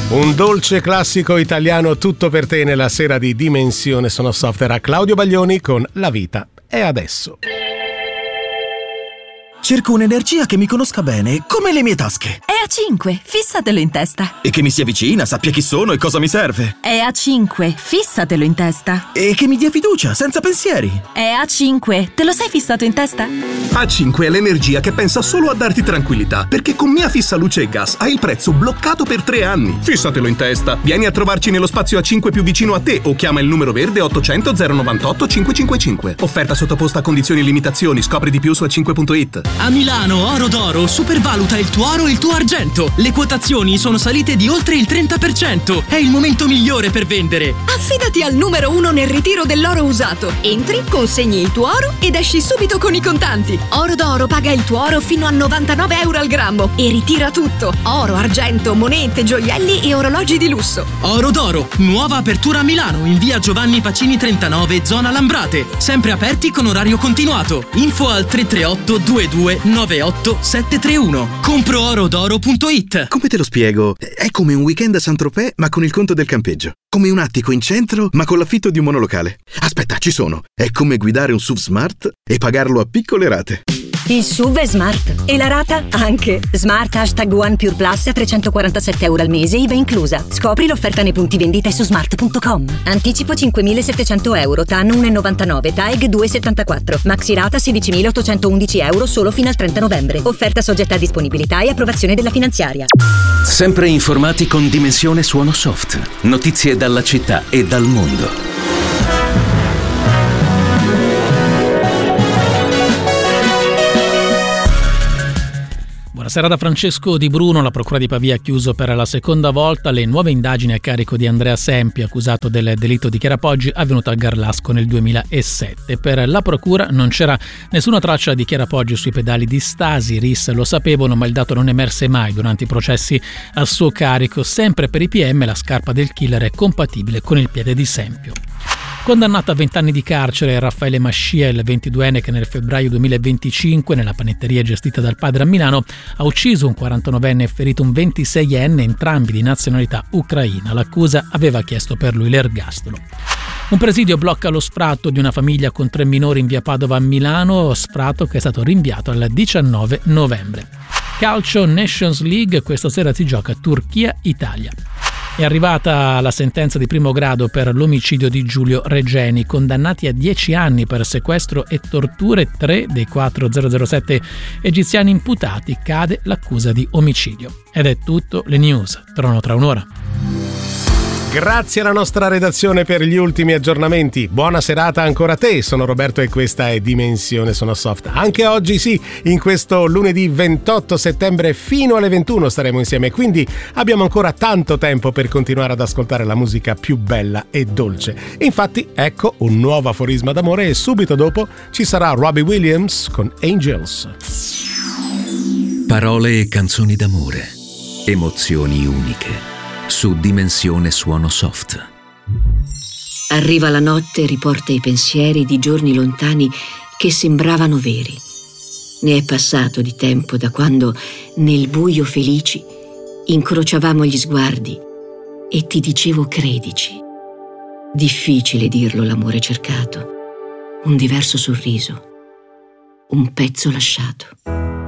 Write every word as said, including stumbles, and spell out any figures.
Un dolce classico italiano tutto per te nella sera di Dimensione Sono Soft. Era Claudio Baglioni con La vita è adesso. Cerco un'energia che mi conosca bene, come le mie tasche. E A cinque, fissatelo in testa. E che mi sia vicina, sappia chi sono e cosa mi serve. E A cinque, fissatelo in testa. E che mi dia fiducia, senza pensieri. E A cinque, te lo sei fissato in testa? A cinque è l'energia che pensa solo a darti tranquillità, perché con Mia Fissa Luce e Gas hai il prezzo bloccato per tre anni. Fissatelo in testa. Vieni a trovarci nello spazio A cinque più vicino a te o chiama il numero verde ottocento zero novantotto cinquecentocinquantacinque. Offerta sottoposta a condizioni e limitazioni. Scopri di più su a cinque punto it. A Milano Oro d'Oro supervaluta il tuo oro e il tuo argento. Le quotazioni sono salite di oltre il trenta per cento. È il momento migliore per vendere. Affidati al numero uno nel ritiro dell'oro usato. Entri, consegni il tuo oro ed esci subito con i contanti. Oro d'Oro paga il tuo oro fino a novantanove euro al grammo e ritira tutto. Oro, argento, monete, gioielli e orologi di lusso. Oro d'Oro, nuova apertura a Milano in via Giovanni Pacini trentanove, zona Lambrate. Sempre aperti con orario continuato. Info al tre tre otto due due nove otto sette tre uno. compro oro d'oro punto it. Come te lo spiego? È come un weekend a Saint-Tropez ma con il conto del campeggio. Come un attico in centro ma con l'affitto di un monolocale. Aspetta, ci sono. È come guidare un S U V Smart e pagarlo a piccole rate. Il S U V è smart e la rata anche. Smart hashtag One Pure Plus a trecentoquarantasette euro al mese, I V A inclusa. Scopri l'offerta nei punti vendita e su smart punto com. Anticipo cinquemilasettecento euro, T A N uno virgola novantanove, T A E G due virgola settantaquattro. Maxi rata sedicimilaottocentoundici euro solo fino al trenta novembre. Offerta soggetta a disponibilità e approvazione della finanziaria. Sempre informati con Dimensione Suono Soft. Notizie dalla città e dal mondo. Buonasera da Francesco Di Bruno. La Procura di Pavia ha chiuso per la seconda volta le nuove indagini a carico di Andrea Sempi, accusato del delitto di Chiara Poggi avvenuto a Garlasco nel duemilasette. Per la Procura non c'era nessuna traccia di Chiara Poggi sui pedali di Stasi. I R I S lo sapevano, ma il dato non emerse mai durante i processi a suo carico. Sempre per i P M la scarpa del killer è compatibile con il piede di Sempio. Condannato a venti anni di carcere Raffaele Mascia, il ventiduenne che nel febbraio duemilaventicinque nella panetteria gestita dal padre a Milano ha ucciso un quarantanovenne e ferito un ventiseienne, entrambi di nazionalità ucraina. L'accusa aveva chiesto per lui l'ergastolo. Un presidio blocca lo sfratto di una famiglia con tre minori in via Padova a Milano, sfratto che è stato rinviato al diciannove novembre. Calcio Nations League, questa sera si gioca Turchia-Italia. È arrivata la sentenza di primo grado per l'omicidio di Giulio Regeni, condannati a dieci anni per sequestro e torture. Tre dei quattro zero zero sette egiziani imputati, cade l'accusa di omicidio. Ed è tutto, le news tornano tra un'ora. Grazie alla nostra redazione per gli ultimi aggiornamenti. Buona serata ancora a te, sono Roberto e questa è Dimensione Sono Soft. Anche oggi sì, in questo lunedì ventotto settembre fino alle ventuno staremo insieme, quindi abbiamo ancora tanto tempo per continuare ad ascoltare la musica più bella e dolce. Infatti ecco un nuovo aforisma d'amore e subito dopo ci sarà Robbie Williams con Angels. Parole e canzoni d'amore, emozioni uniche. Su Dimensione Suono Soft. Arriva la notte e riporta i pensieri di giorni lontani che sembravano veri. Ne è passato di tempo da quando, nel buio felici, incrociavamo gli sguardi e ti dicevo credici. Difficile dirlo l'amore cercato, un diverso sorriso, un pezzo lasciato.